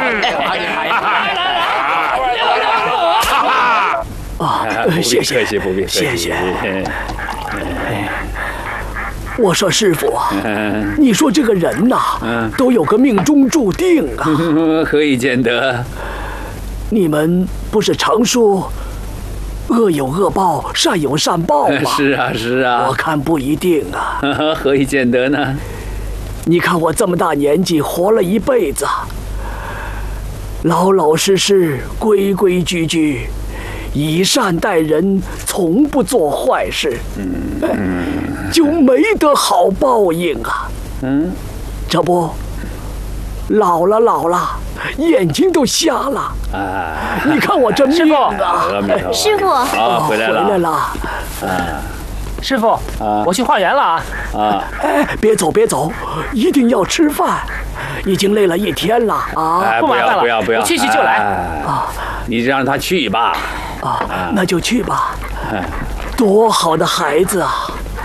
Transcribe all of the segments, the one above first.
谢谢， 不必客气， 谢谢。我说师傅啊，你说这个人呐，都有个命中注定啊。 何以见得？ 你们不是常说恶有恶报，善有善报吗？ 是啊，是啊。 我看不一定啊。 何以见得呢？ 你看我这么大年纪，活了一辈子，老老实实、规规矩矩，以善待人，从不做坏事，就没得好报应啊。这不，老了，眼睛都瞎了。你看我这命啊！ 师傅， 好，回来了。 师傅，我去化缘了啊！ 哎，别走，一定要吃饭，已经累了一天了啊！ 不麻烦了， 不要， 我去就来。 你就让他去吧。 那就去吧。多好的孩子啊！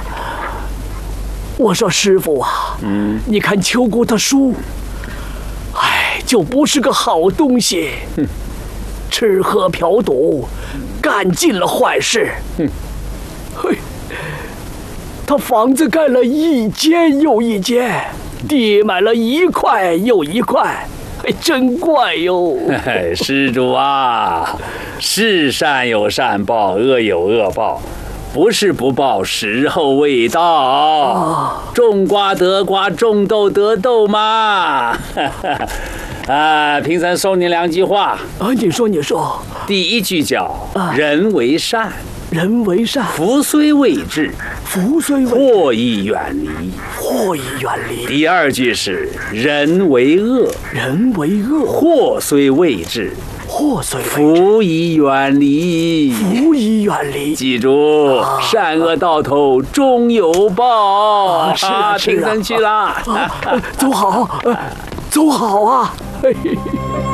我说师傅啊，你看秋姑她叔，就不是个好东西，吃喝嫖赌，干尽了坏事。嘿，他房子盖了一间又一间，地买了一块又一块，真怪哟。 施主啊，是善有善报，恶有恶报。不是不报，时候未到。种瓜得瓜，种豆得豆嘛。贫僧送你2句话。 你说。 第一句叫人为善， 人为善， 福虽未至，祸亦远离。第二句是人为恶，祸虽未至，福亦远离。记住，善恶到头终有报。贫僧去了。 走好啊！